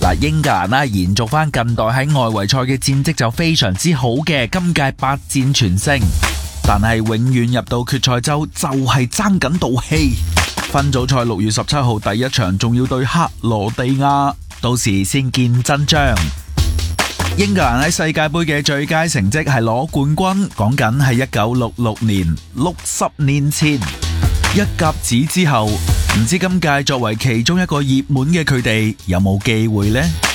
嗱，英格蘭啦，延續翻近代喺外圍賽嘅戰績就非常之好嘅，今屆8戰全勝，但係永遠入到決賽周就係爭緊道氣。分組賽6月17號第一場仲要對克羅地亞，到時先見真章。英格蘭喺世界盃嘅最佳成績係攞冠軍，講緊係1966年，60年前。一甲子之後，唔知今屆作為其中一個熱門嘅佢哋有冇機會呢？